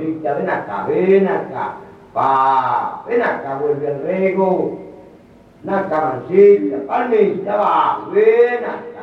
Rosita, ven acá, ven acá. Va, ven acá, vuelve el rego. Una camancita, palmita, va, ven acá.